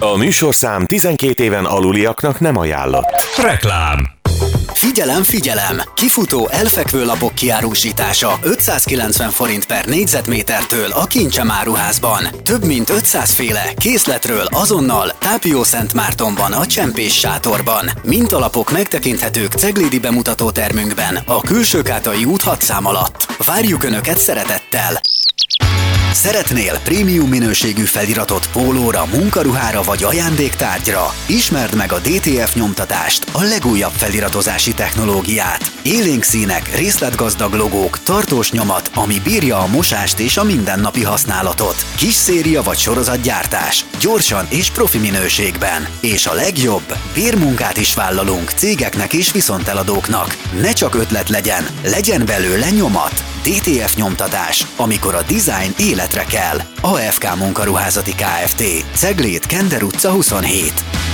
A műsorszám 12 éven aluliaknak nem ajánlott. Reklám. Figyelem, figyelem! Kifutó elfekvő lapok kiárusítása 590 forint per négyzetmétertől a Kincsem áruházban. Több mint 500 féle készletről azonnal Tápió-Szentmártonban a Csempés sátorban. Mintalapok megtekinthetők ceglédi bemutató termünkben a Külsőkátai út 6 szám alatt. Várjuk Önöket szeretettel! Szeretnél prémium minőségű feliratot pólóra, munkaruhára vagy ajándéktárgyra? Ismerd meg a DTF nyomtatást, a legújabb feliratozási technológiát. Élénk színek, részletgazdag logók, tartós nyomat, ami bírja a mosást és a mindennapi használatot. Kis széria vagy sorozatgyártás, gyorsan és profi minőségben. És a legjobb, bérmunkát is vállalunk cégeknek és viszonteladóknak. Ne csak ötlet legyen belőle nyomat. DTF nyomtatás, amikor a design életre kell. AFK Munkaruházati Kft. Ceglét, Kender utca 27.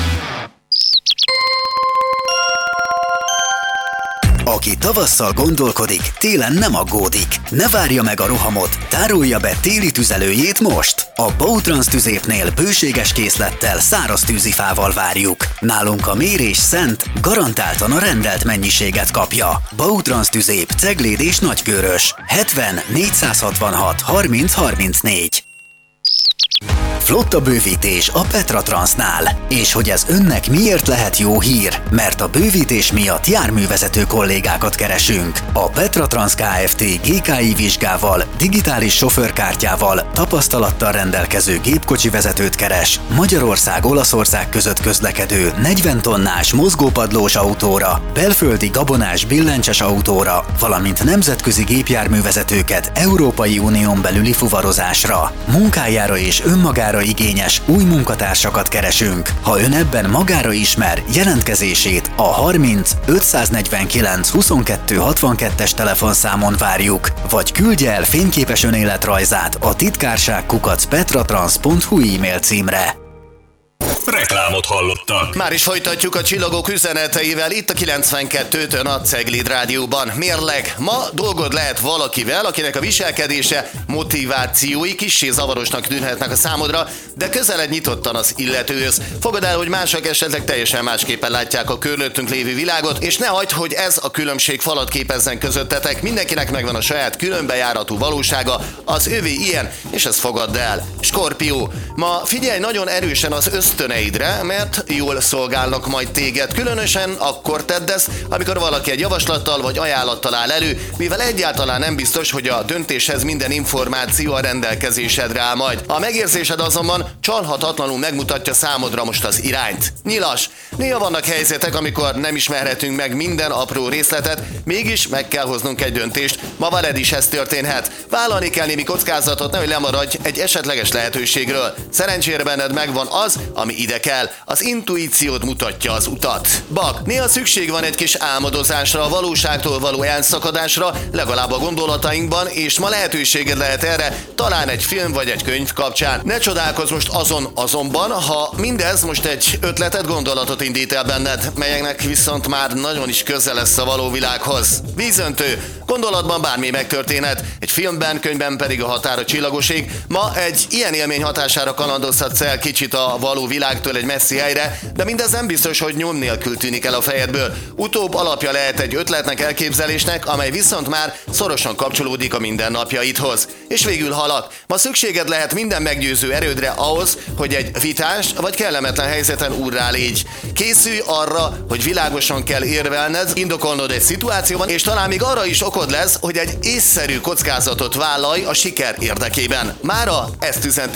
Aki tavasszal gondolkodik, télen nem aggódik. Ne várja meg a rohamot, tárolja be téli tüzelőjét most! A Bautrans tüzépnél bőséges készlettel száraz tűzifával várjuk. Nálunk a mérés szent, garantáltan a rendelt mennyiséget kapja. Bautrans tüzép, cegléd és nagykőrös. 70 466 30 34. Flotta bővítés a Petra Transnál. És hogy ez önnek miért lehet jó hír? Mert a bővítés miatt járművezető kollégákat keresünk. A Petra Trans Kft. GKI vizsgával, digitális sofőrkártyával, tapasztalattal rendelkező gépkocsi vezetőt keres. Magyarország-Olaszország között közlekedő 40 tonnás mozgópadlós autóra, belföldi gabonás billencses autóra, valamint nemzetközi gépjárművezetőket Európai Unión belüli fuvarozásra. Munkájára és önmagára igényes új munkatársakat keresünk. Ha ön ebben magára ismer, jelentkezését a 30 549 22 62-es telefonszámon várjuk, vagy küldje el fényképes önéletrajzát a titkárság@petratrans.hu e-mail címre. Reklámot hallottak. Már is folytatjuk a csillagok üzeneteivel itt a 92-tön a Cegléd Rádióban. Mérleg, ma dolgod lehet valakivel, akinek a viselkedése, motivációi kissé zavarosnak tűnhetnek a számodra, de közeled nyitottan az illetőhöz. Fogad el, hogy mások esetleg teljesen másképpen látják a körülöttünk lévő világot, és ne hagyd, hogy ez a különbség falat képezzen közöttetek. Mindenkinek megvan a saját különbejáratú valósága, az övé ilyen, és ezt fogadd el. Skorpió, ma figyelj nagyon erősen az ösztöneidre, mert jól szolgálnak majd téged. Különösen akkor tedd ezt, amikor valaki egy javaslattal vagy ajánlattal áll elő, mivel egyáltalán nem biztos, hogy a döntéshez minden információ a rendelkezésedre áll majd. A megérzésed azonban csalhatatlanul megmutatja számodra most az irányt. Nyilas, néha vannak helyzetek, amikor nem ismerhetünk meg minden apró részletet, mégis meg kell hoznunk egy döntést. Ma veled is ez történhet. Vállalni kell némi kockázatot, nehogy lemaradj egy esetleges lehetőségről. Szerencsére benned megvan az, ami ide kell. Az intuíciód mutatja az utat. Bak, néha szükség van egy kis álmodozásra, a valóságtól való elszakadásra, legalább a gondolatainkban, és ma lehetőséged lehet erre, talán egy film vagy egy könyv kapcsán. Ne csodálkozz most azonban, ha mindez most egy ötletet, gondolatot indít el benned, melyeknek viszont már nagyon is közel lesz a való világhoz. Vízöntő, gondolatban bármi megtörténhet, egy filmben, könyvben pedig a határ a csillagoség. Ma egy ilyen élmény hatására kalandozhatsz el kicsit a való világtól egy messzi helyre, de mindez nem biztos, hogy nyom nélkül tűnik el a fejedből. Utóbb alapja lehet egy ötletnek, elképzelésnek, amely viszont már szorosan kapcsolódik a mindennapjaidhoz. És végül halak. Ma szükséged lehet minden meggyőző erődre ahhoz, hogy egy vitás vagy kellemetlen helyzeten úrrá légy. Készülj arra, hogy világosan kell érvelned, indokolnod egy szituációban, és talán még arra is okod lesz, hogy egy észszerű kockázatot vállalj a siker érdekében. Mára ezt üzent